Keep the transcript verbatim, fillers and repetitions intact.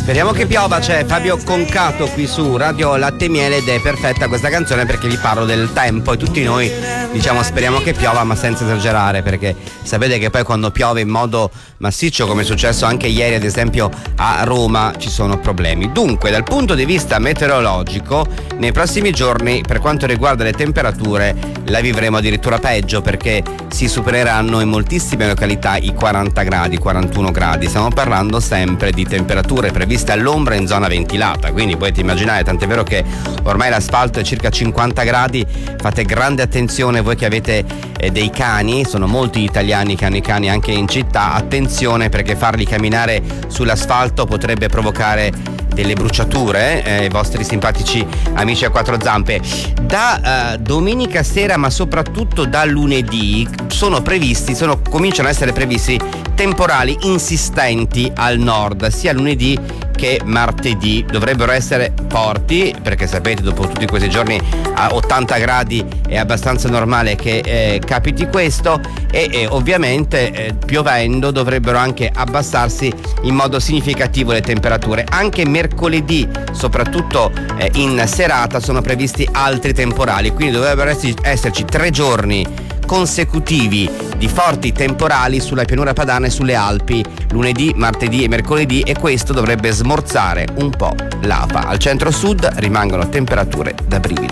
Speriamo che piova, c'è Fabio Concato qui su Radio Latte e Miele ed è perfetta questa canzone perché vi parlo del tempo e tutti noi diciamo speriamo che piova, ma senza esagerare, perché sapete che poi quando piove in modo massiccio, come è successo anche ieri ad esempio a Roma, ci sono problemi. Dunque, dal punto di vista meteorologico, nei prossimi giorni per quanto riguarda le temperature la vivremo addirittura peggio, perché si supereranno in moltissime località i quaranta gradi, quarantuno gradi. Stiamo parlando sempre di temperature previste all'ombra in zona ventilata, quindi potete immaginare, tant'è vero che ormai l'asfalto è circa cinquanta gradi. Fate grande attenzione voi che avete eh, dei cani, sono molti italiani che hanno i cani anche in città, attenzione perché farli camminare sull'asfalto potrebbe provocare delle bruciature eh, ai vostri simpatici amici a quattro zampe. Da eh, domenica sera, ma soprattutto da lunedì, sono previsti, sono, cominciano a essere previsti temporali insistenti al nord, sia lunedì che martedì. Dovrebbero essere forti, perché sapete, dopo tutti questi giorni a ottanta gradi è abbastanza normale che eh, capiti questo, e, e ovviamente eh, piovendo dovrebbero anche abbassarsi in modo significativo le temperature. Anche mercoledì, soprattutto eh, in serata, sono previsti altri temporali, quindi dovrebbero esserci, esserci tre giorni consecutivi di forti temporali sulla pianura padana e sulle Alpi, lunedì, martedì e mercoledì, e questo dovrebbe smorzare un po' l'afa. Al centro-sud rimangono temperature da brividi.